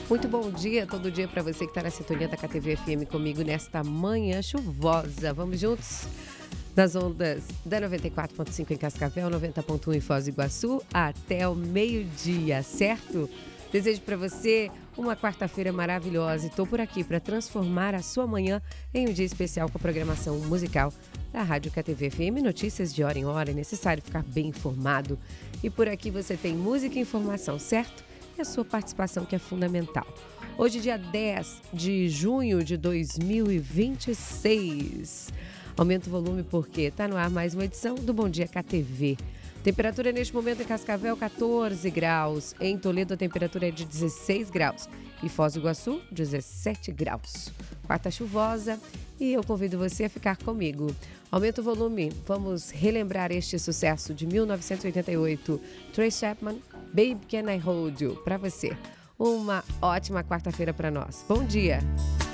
Muito bom dia, todo dia para você que está na sintonia da KTV FM comigo nesta manhã chuvosa. Vamos juntos? Nas ondas da 94.5 em Cascavel, 90.1 em Foz do Iguaçu, até o meio-dia, certo? Desejo para você uma quarta-feira maravilhosa e estou por aqui para transformar a sua manhã em um dia especial com a programação musical da Rádio KTV FM. Notícias de hora em hora, é necessário ficar bem informado. E por aqui você tem música e informação, certo? E a sua participação que é fundamental. Hoje, dia 10 de junho de 2026. Aumenta o volume porque está no ar mais uma edição do Bom Dia KTV. Temperatura neste momento em Cascavel, 14 graus. Em Toledo, a temperatura é de 16 graus. E Foz do Iguaçu, 17 graus. Quarta chuvosa e eu convido você a ficar comigo. Aumenta o volume. Vamos relembrar este sucesso de 1988. Tracy Chapman, Baby Can I Hold You, para você. Uma ótima quarta-feira para nós. Bom dia!